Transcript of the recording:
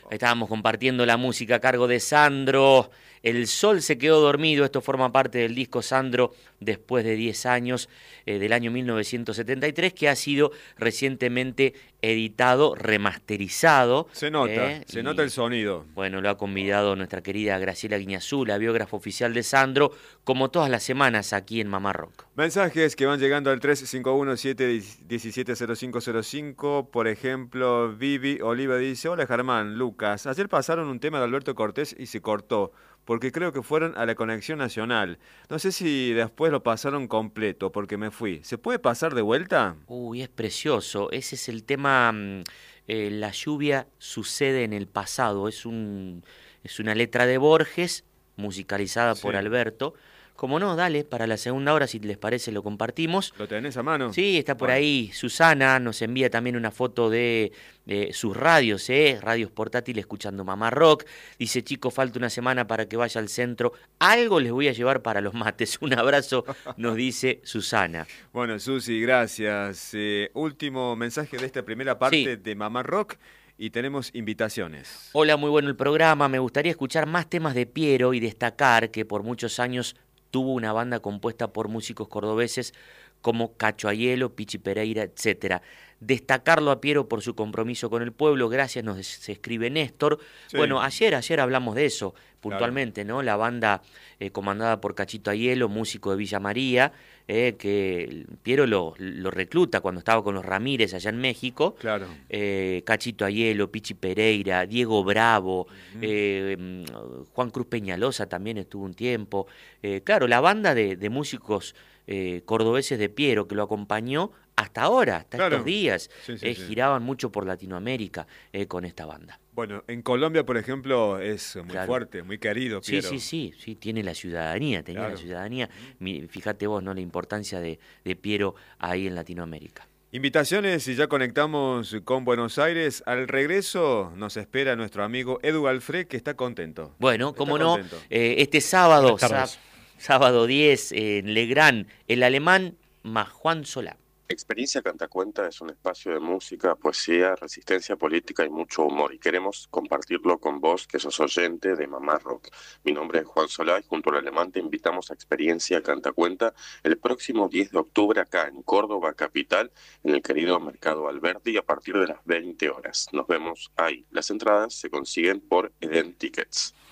Estábamos compartiendo la música a cargo de Sandro. El sol se quedó dormido. Esto forma parte del disco Sandro después de 10 años, del año 1973, que ha sido recientemente editado, remasterizado. Se nota el sonido. Bueno, lo ha convidado nuestra querida Graciela Guiñazú, la biógrafa oficial de Sandro, como todas las semanas aquí en Mamá Rock. Mensajes que van llegando al 351-717-0505. Por ejemplo, Vivi Oliva dice: hola Germán, Lucas, ayer pasaron un tema de Alberto Cortés y se cortó, porque creo que fueron a la Conexión Nacional. No sé si después lo pasaron completo, porque me fui. ¿Se puede pasar de vuelta? Uy, es precioso. Ese es el tema, la lluvia sucede en el pasado. Es una letra de Borges, musicalizada por Sí. Alberto. Como no, dale, para la segunda hora, si les parece, lo compartimos. ¿Lo tenés a mano? Sí, está por Bueno. ahí. Susana nos envía también una foto de sus radios, radios portátiles escuchando Mamá Rock. Dice: chicos, falta una semana para que vaya al centro. Algo les voy a llevar para los mates. Un abrazo, nos dice Susana. Bueno, Susi, gracias. Último mensaje de esta primera parte Sí. de Mamá Rock y tenemos invitaciones. Hola, muy bueno el programa. Me gustaría escuchar más temas de Piero y destacar que por muchos años tuvo una banda compuesta por músicos cordobeses como Cacho Aiello, Pichi Pereira, etcétera. Destacarlo a Piero por su compromiso con el pueblo. Gracias, se escribe Néstor. Sí. Bueno, ayer hablamos de eso puntualmente, ¿no? La banda comandada por Cachito Aiello, músico de Villa María, que Piero lo recluta cuando estaba con los Ramírez allá en México. Claro. Cachito Aiello, Pichi Pereira, Diego Bravo, Juan Cruz Peñalosa también estuvo un tiempo. Claro, la banda de músicos cordobeses de Piero que lo acompañó hasta ahora, hasta Claro. estos días. Sí, sí. Giraban mucho por Latinoamérica con esta banda. Bueno, en Colombia, por ejemplo, es muy Claro. fuerte, muy querido, Sí, Piero. sí, tiene la ciudadanía, tenía Claro. la ciudadanía. Fíjate vos, ¿no? La importancia de Piero ahí en Latinoamérica. Invitaciones y ya conectamos con Buenos Aires. Al regreso nos espera nuestro amigo Edu Alfred, que está contento. Bueno, Está cómo no, contento. este sábado, Buenas tardes. sábado 10 en Legrand, el alemán más Juan Solá. Experiencia Cantacuenta es un espacio de música, poesía, resistencia política y mucho humor, y queremos compartirlo con vos, que sos oyente de Mamá Rock. Mi nombre es Juan Solá y junto al alemán te invitamos a Experiencia Cantacuenta el próximo 10 de octubre acá en Córdoba capital, en el querido Mercado Alberti, a partir de las 20 horas. Nos vemos ahí. Las entradas se consiguen por Eden Tickets.